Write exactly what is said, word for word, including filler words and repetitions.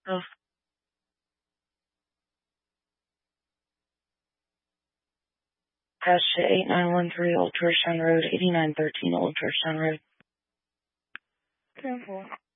Oh, Pass to eight nine one three Old Georgetown Road, eighty-nine thirteen Old Georgetown Road. ten four.